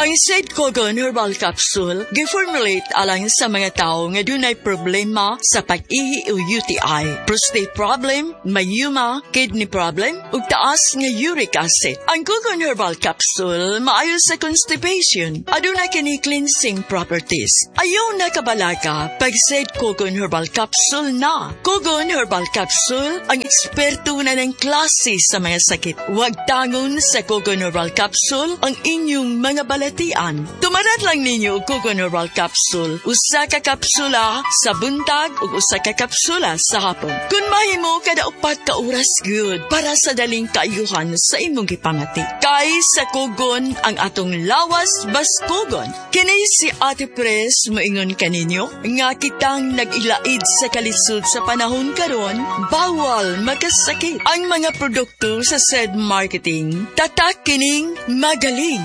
Ang Said Kogon Herbal Capsule giformulate alang sa mga tao nga dunay problema sa pag-ihi o UTI, prostate problem, mayuma, kidney problem, ug taas nga uric acid. Ang Kogon Herbal Capsule maayo sa constipation. Aduna kini cleansing properties. Ayaw na kabalaka pag Said Kogon Herbal Capsule na. Kogon Herbal Capsule ang eksperto na ng klase sa mga sakit. Huwag tangon sa Kogon Herbal Capsule ang inyong mga balatian. Tumarat lang ninyo Kogon Herbal Capsule. Usa ka kapsula sa buntag ug usa ka kapsula sa hapon. Kung mahimo kada 4 ka oras good para sa daling kaayuhan sa imong gipangati. Kay sa Kogon ang atong lawas baskogon. Kini si Ate Pres moingon kaninyo nga kitang nag-ilaid sa kalisod sa panahon karon, bawal makasakit. Ang mga produkto sa said marketing tatak kining magaling.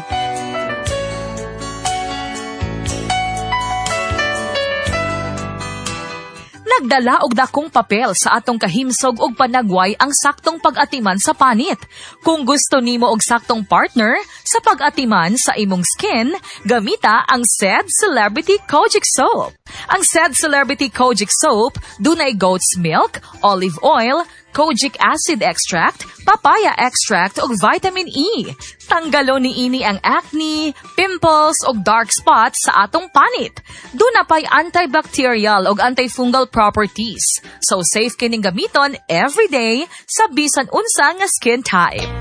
Nagdala og dakong papel sa atong kahimsog og panagway ang saktong pag-atiman sa panit. Kung gusto nimo og saktong partner sa pag-atiman sa imong skin, gamita ang Said Celebrity Kojic Soap. Ang Said Celebrity Kojic Soap dunay goat's milk, olive oil, kojic acid extract, papaya extract ug vitamin E. Tanggalo niini ang acne, pimples ug dark spots sa atong panit. Duna pay antibacterial ug antifungal properties. So safe kining gamiton every day sa bisan unsa nga skin type.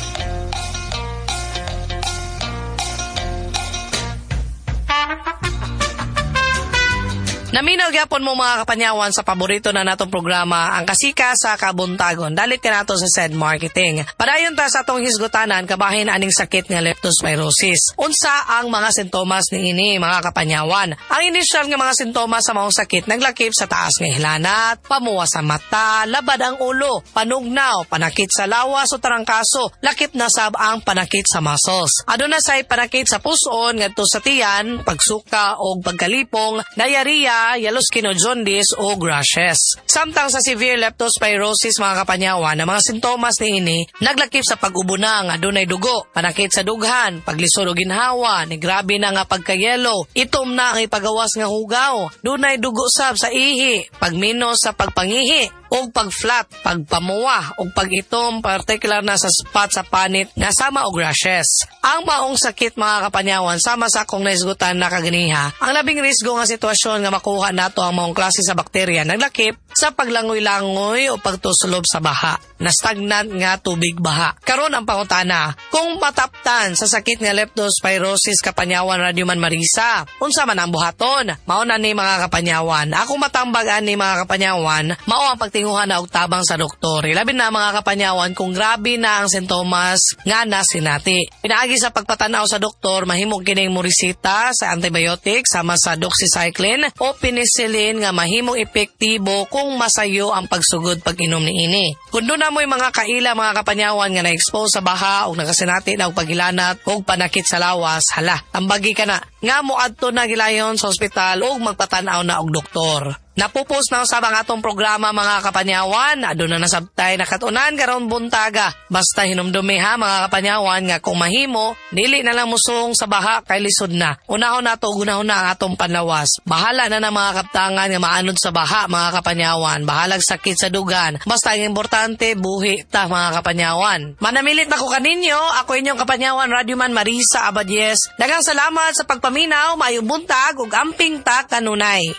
Naminaw gyapon mo mga kapanyawan sa paborito na natong programa, ang kasika sa kabuntagon. Dalit ka nato sa said marketing. Padayon ta sa atong hisgutanan kabahin aning sakit nga leptospirosis. Unsa ang mga sintomas niini mga kapanyawan? Ang inisyal nga mga sintomas sa maong sakit naglakip sa taas nga hilanat, pamuwa sa mata, labad ang ulo, panugnaw, panakit sa lawas o tarangkaso, lakip na sab ang panakit sa muscles. Aduna say panakit sa puson ngadto sa tiyan, pagsuka o pagkalipong, diarrhea, yellow skin o jaundice o rashes. Samtang sa severe leptospirosis mga kapanyawan, ang mga sintomas niini naglakip sa pag-ubunang, adunay dugo, panakit sa dughan, paglisod o ginhawa, ni grabe na nga pagkayelo, itom na ang ipagawas nga hugaw, dunay dugo sab sa ihi, pagminos sa pagpangihi, o pag-flat, pagpamuwa, o pag-itom, particular na sa spot sa panit nga sama og rashes. Ang maong sakit mga kapanyawan, sama sa akong naisgutan na kaganiha, ang labing risgo nga sitwasyon nga makuha nato ang maong klase sa bakterya naglakip sa paglangoy-langoy o pagtusulob sa baha, na stagnant nga tubig baha. Karon ang pangutana, kung mataptan sa sakit nga leptospirosis kapanyawan Radyoman Marisa, unsa man ang buhaton? Mao na ni mga kapanyawan. Ako matambag ani mga kapanyawan, mao ang pagtinguhan na og tabang sa doktor. Ilabi na mga kapanyawan kung grabe na ang sintomas nga nasinati. Pinaagi sa pagpatanaw sa doktor, mahimong kining morisita sa antibiotic sama sa doxycycline o penicillin nga mahimong epektibo kung masayo ang pagsugod pag-inom niini. Kung doon na mo'y mga kaila mga kapanyawan nga na-expose sa baha o nakasinati na og pagilanat o panakit sa lawas, hala, tambagi ka na. Nga mo adto na gilayon sa ospital o magpatanaw na og doktor. Napupos na sa mga atong programa mga kapanyawan, aduna na sabtay nakatunan karon buntaga. Basta hinumdumi ha mga kapanyawan nga kung mahimo, dili na lang musong sa baha kay lisod na. Unahon nato gunahon na ang atong panlawas. Bahala na mga kaptangan nga maanod sa baha mga kapanyawan, bahalag sakit sa dugan. Basta ang importante buhi ta mga kapanyawan. Manamilit na ko kaninyo, ako inyong kapanyawan Radyoman Marisa Abadies. Daghang salamat sa pagpaminaw, mayong buntag ug amping ta kanunay.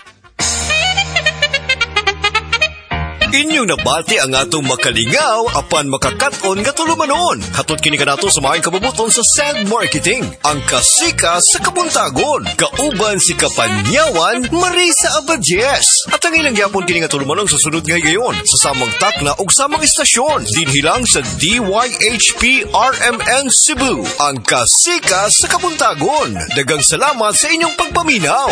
Inyong nabati ang atong makalingaw apan makakaton nga tulumanon. Hatod kini kanato sa maayong kabubuton sa Said Marketing, ang kasika sa kabuntagon. Kauban si Kapanyawan Marisa Abadies. At ang ilang yapon kini nga tulumanon sa sunod nga gayon sa samang takna ug samang istasyon dinhilang sa DYHP RMN Cebu, ang kasika sa kabuntagon. Daghang salamat sa inyong pagpaminaw.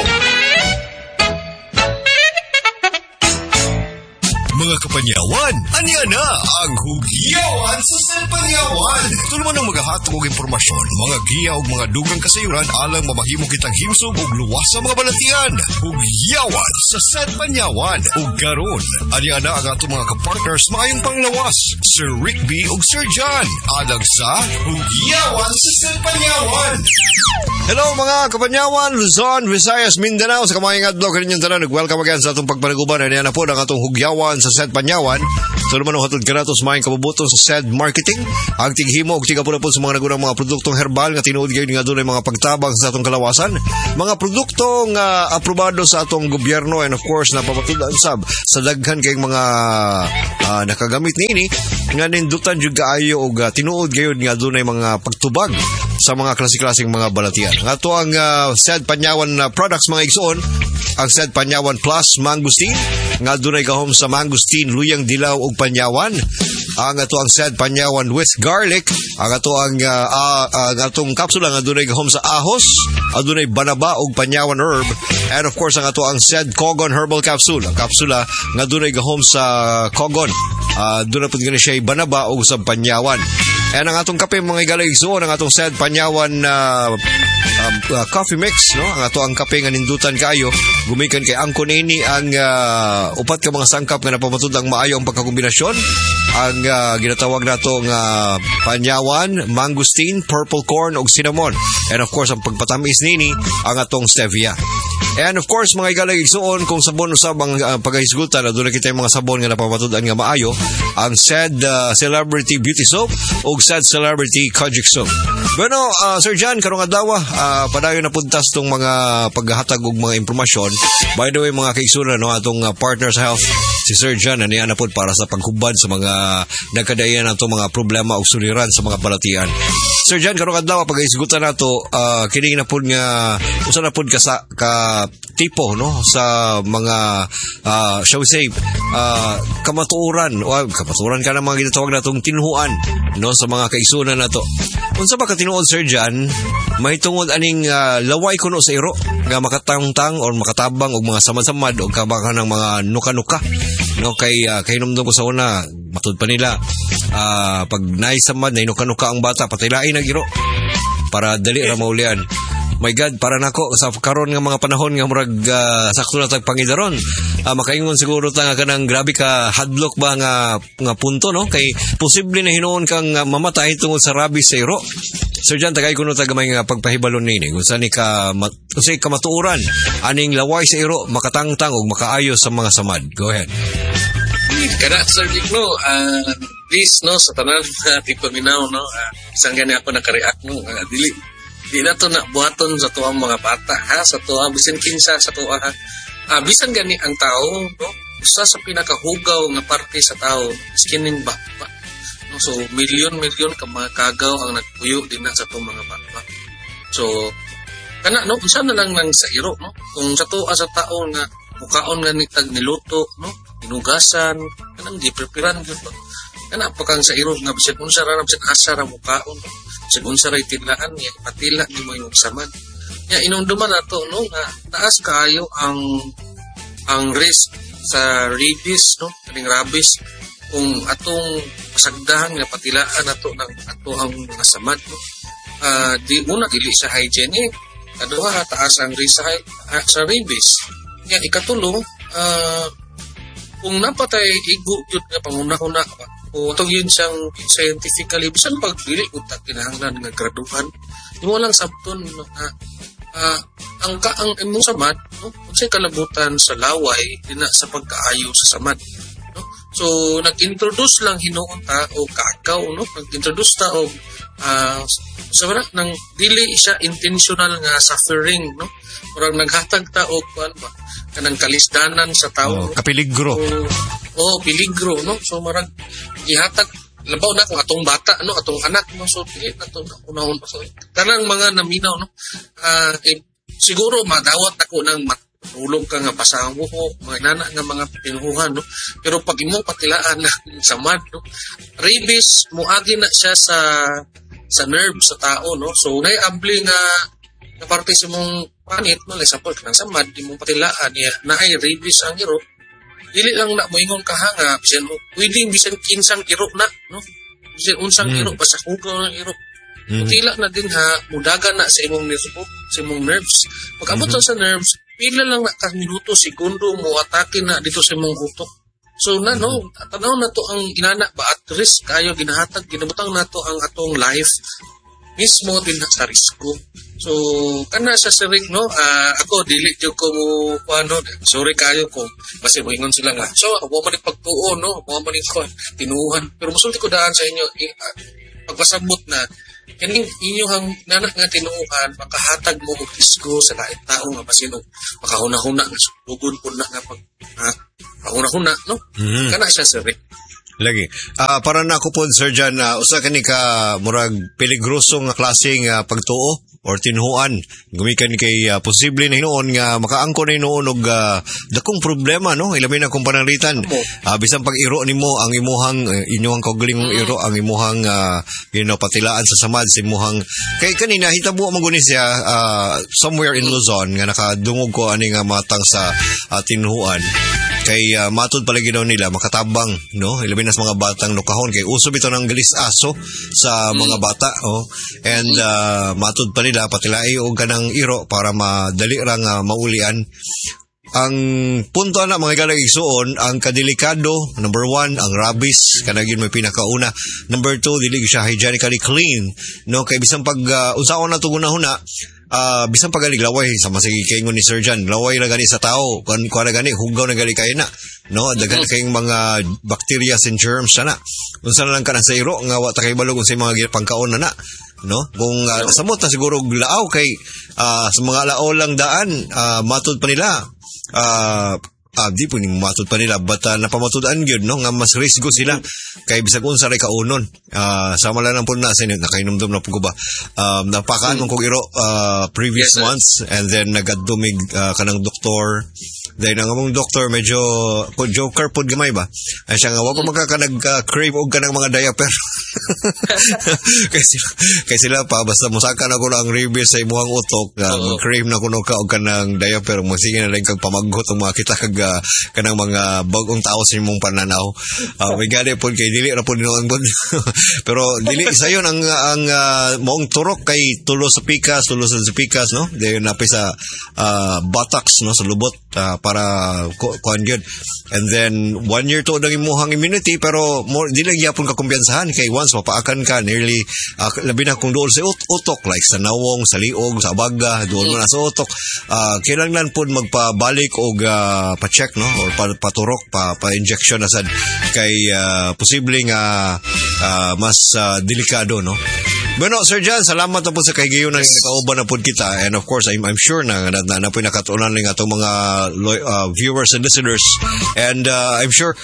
Mga kapanyawan, anya na ang Hugyawan sa Said Panyawan. Tuluman ang magahatong og impormasyon, mga giya ug mga dugang kasayuran alang mamahimo kitang himsog ug luwas sa mga balatian. Hugyawan sa Said Panyawan. Ug karon, anya na ang atong mga kapartners maayong panglawas, Sir Rick B ug Sir John. Alang sa Hugyawan sa Said Panyawan. Hello mga kapanyawan, Luzon, Visayas, Mindanao, sa kamayang adlaw kaninyong tanan. Welcome again sa atong pagpanaguban. Yan na po ang atong hugyawan sa SED Panyawan. So naman hatod ka na ito sa mayang kabubuton sa SED Marketing. Ang tighimo o tiga po na po sa mga nagunang mga produktong herbal nga tinuod kayo nga doon ay mga pagtabang sa atong kalawasan. Mga produktong aprobado sa atong gobyerno and of course napapatudan sab sa daghan kayong mga nakagamit nini nga nindutan jud kaayo og tinuod kayo nga doon ay mga pagtubag sa mga klase-klaseng mga balatian. Nga to ang SED Panyawan products mga igsoon, ang SED Panyawan Plus Mangosteen, nga dunay gahom sa mangosteen, luyang dilaw ug panyawan. Ang ato ang SED Panyawan with garlic, ang ato ang atong kapsula nga dunay gahom sa ahos, adunay banaba ug panyawan herb, and of course ang ato ang SED Cogon Herbal Capsule, ang kapsula nga dunay gahom sa cogon. Doon na po gani siya banaba ug sa panyawan. And ang atong kape mga igaligsoon, ang atong SED Panyawan coffee mix, no? Ang ato ang kape nga nindutan kayo, gumikan kay angko nini ang upat ka mga sangkap nga napamatud ang maayo ang pagkakombinasyon. Ang ginatawag nato nga panyawan, mangosteen, purple corn ug cinnamon. And of course ang pagpatamis nini ang atong stevia. And of course mga igaligsoon, kung sabon usab ang paghisgutan, doon na kita yung mga sabon nga napamatudan nga maayo, ang SED Celebrity Beauty Soap o SED Celebrity Kojic Soap. Bueno, Sir John, karong adlaw padayon na puntas tong mga paghatag og mga impormasyon. By the way mga kaigsunan, no, atong Partners Health si Sir John aniya na pud para sa paghubad sa mga nagkadayan ato mga problema o suliran sa mga balatian. Sir John, karong adlaw paghisgutan nato kini na pud nga usa na pud ka tipo, no, sa mga shall we say kamatuoran ka na mga ginatawag natong tinhuan, no, sa mga kaigsunan nato. Unsa ba ka tinuod Sir John, mahitungod aning laway kuno sa iro nga makatangtang or makatabang og mga samad-samad o kabakan ng mga nuka-nuka, no, kay numdum ko sa una matud pa nila pag naisamad na nuka-nuka ang bata patilain ang iro para dali ra maulian. My God, para nako sa karon nga mga panahon nga murag sakto na tag pangidaron. Makaingon siguro ta nga kanang grabe ka hadlock ba nga punto, no, kay posible na hinuon kang mamatay tungod sa rabies sa iro. Sir John, tagay kuno tagamay nga pagpahibalon nini kung saan ka kamatuoran aning laway sa iro makatangtang og makaayo sa mga samad. Go ahead. Kada Sir Dick, no, please, no, sa tanan di paminaw, no, isang gani ako nakareact, no, di na to na buhaton sa tuwang mga bata, ha, sa tuwa bisan kinsa sa tuwa, ha, bisan gani ang tao, no, usa sa pinakahugaw nga parte sa tao skining bata, no, so milyon ka mga kagaw ang nagpuyo din na sa tuwang mga bata. So kana, no, usa na lang nang sa iro, no, kung sa tuwa sa tao nga mukaon nga ni tag niluto, no, inugasan kanang gipreparan gyud ba kana pa kang sa iro nga bisan unsa ra bisan asa ra mukaon, bisan unsa ra tilaan niya patila ni mo yung samad nya inumduman nato, no, nga taas kaayo ang risk sa rabies, no, kaning rabies kung atong pasagdahan nga patilaan nato ng ato ang mga samad, no. Di una dili sa hygienic, kaduha taas ang risk sa rabies nya ikatulong kung napatay igo yun nga panguna-una pa o itong yun siyang scientifically bisan pag dili kung kinahanglan nga graduhan di mo lang sabton ang imong samad, no, unsay kalabutan sa laway dina sa pagkaayo sa samad, no. So nag-introduce lang hinuon ta o kakaw, no, nag-introduce ta og sabara nang dili siya intentional nga suffering, no, murag naghatag ta og kuan ba kanang kalisdanan sa tao, kapiligro. Piligro, no, so marag gihatag labaw na kung atong bata, no, atong anak, no, so dili nato unahon pa so kanang mga naminaw, no, siguro madawat ako ng matulog ka nga pasango ko mga nana nga mga pinuhuhan, no, pero pag imo patilaan na samad, no, rabies muagi na siya sa nerve sa tao, no, so naiabli nga parte sa mong panit, no, like support ng samad di mong patilaan niya na ay rabies ang iro dili lang na moingon ka hanga bisan pwedeng bisan kinsang iro na, no, bisan unsang iro basta hugaw ng iro tila na din ha mudaga na sa imong nerves pag abot sa nerves pila lang na ka minuto segundo mo atake na dito sa imong utok. So na, no, tanaw na to ang inana ba at risk kayo ginahatag ginabutang nato ang atong life mismo din sa risko. So kana sa sirik no, ako dili jud ko mo ano, sorry kayo ko basi moingon sila nga. So mo man pagtuo no, mo man ko tinuhan. Pero musulti ko daan sa inyo pagpasabot na kining inyong nanak nga tinuuhan makahatag mo og isgo sa lain tao nga basin og makahuna-huna nga subugon pud na nga pag huna-huna no. Kana siya sirik. Lagi. Para na ako po, Sir John, usa kani ka murag peligroso nga klaseng pagtuo or tinuhuan. Gumikan kay posible na hinuon nga makaangko na hinuon og dakong problema, no? Ilabi na kung pananglitan. Bisan pag-iro nimo ang inyong kaugaling iro, ang imuhang patilaan sa samad, sa imuhang... Kay kanina, hitabo maguni siya somewhere in Luzon nga nakadungog ko ani nga matang sa tinuhuan. Kay matod palagi daw nila makatabang, no? Ilabi na sa mga batang lukahon kay uso bitaw ng galis aso sa mga bata, oh. And matod pa nila patilai og kanang iro para madali ra nga maulian. Ang punto na mga galang igsuon, ang kadelikado, number 1, ang rabies, kanagin may pinakauna. Number 2, dili siya hygienically clean, no? Kay bisan pag unsaon na tuguna-huna, bisan pagalig laway sa masigi kaingon ni Sir John, laway na gani sa tao, kuan na gani hugaw na gali kay na, no? Daghan kayong mga bacteria and germs na. Unsa na lang kana sa iro nga wa ta kay balog sa mga pangkaon na, no? Kung samot na siguro laaw kay sa mga lao lang daan, matud pa nila. Di po ni matod pa nila but napamatudan gyud no nga mas risgo sila kay bisag unsa ray kaunon. Sama lang po na sa inyo nakainomdom na po ko ba napakaan kong iro previous months and then nagadumig kanang doktor. Dahil ang among doktor medyo joker pod gamay ba ay siya nga wa pa magkakanag-crave og kanang mga diaper. kay sila pa basta musaka na ko ang rabies sa imuhang utok mag-crave na kuno ka og kanang diaper mo sige na lang kag pamagot ang mga kita kag kanang mga bagong tao sa imong pananaw. May gani po kay dili ra po dinoon po. Pero dili sayon ang moong turok kay tulo sa pikas no. Dayon napi sa buttocks no sa lubot para kuan gyud. And then 1 year to ang imong immunity pero dili gyapon ka kumpiyansahan kay once mapaakan ka nearly labi na kung duol sa utok like sa nawong, sa liog, sa abaga, duol mo na sa utok. Kinahanglan pod magpabalik og pa-check no or paturok pa-injection na sad kay posible nga mas delikado no. Bueno, Sir John, salamat na po sa kahigayon na kauban na po kita. And of course, I'm sure na po nakatunan ng atong mga viewers and listeners. And I'm sure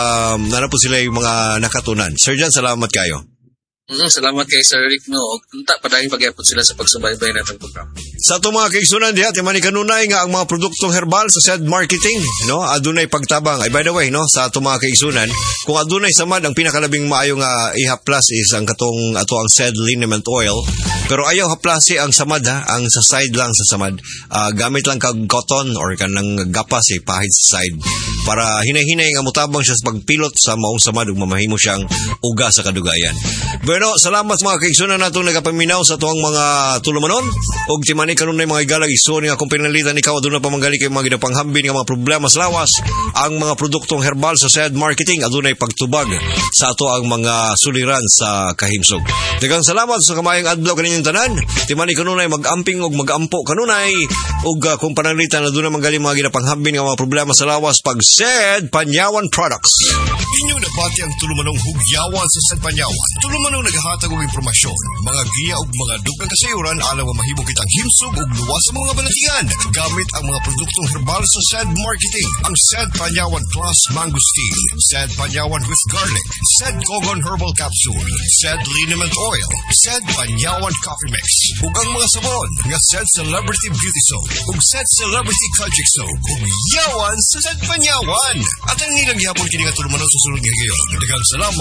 na po sila yung mga nakatunan. Sir John, salamat kayo. Salamat kay Sir Rick no. Unta padayong pagyapon sila sa pagsubaybay natong program. Sa ato mga kaigsunan diha timani kanunay nga ang mga produktong herbal sa SED Marketing no adunay pagtabang. Ay by the way no sa ato mga kaigsunan kung adunay samad ang pinakalabing maayo nga i-haplas is ang katong ato ang SED liniment oil. Pero ayaw haplasi ang samad ang sa side lang sa samad. Gamit lang kag cotton or kanang gapas pahid sa side para hinay-hinay nga mutabang siya sa pagpilot sa maong samad ug mamahimo siyang uga sa kadugayan. Bueno, salamat mga kaigsunan natong nagapaminaw sa tuwang mga tulumanon og timani kanunay mga igalag iso nga kung pinalitan ikaw aduna pa manggali kay mga gidapanghambin nga mga problema sa lawas ang mga produktong herbal sa SED Marketing adunay pagtubag sa ato ang mga suliran sa kahimsog. Daghang salamat sa kamayang adlaw kaninyong tanan. Timani kanunay mag-amping og mag-ampo kanunay og kung panalitan aduna manggali mga gidapanghambin nga mga problema sa lawas pag SED Panyawan Products. Inyong nabati ang tulumanong hugyawan sa SED Panyawan. Tulumanong naghahatag og impormasyon, mga giya ug mga dugang kasayuran alang mamahimo kitang himsog ug luwas sa mga balatian gamit ang mga produktong herbal sa SED Marketing. Ang SED Panyawan Plus Mangosteen, SED Panyawan with Garlic, SED Kogon Herbal Capsule, SED Liniment Oil, SED Panyawan Coffee Mix, ug ang mga sabon nga SED Celebrity Beauty Soap ug SED Celebrity Kojic Soap ug yawan sa SED Panyawan. At ang nilang gihapon kini nga tulumanon sa sulod nga higayon. Daghang salamat.